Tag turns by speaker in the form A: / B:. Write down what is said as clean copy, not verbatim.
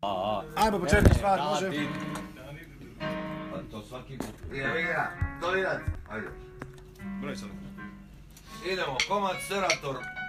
A: Ajmo početku stvar, može.
B: To svaki put. Idemo igra, Tolinac, ajde.
A: Broj sad.
B: Idemo, komad Serator.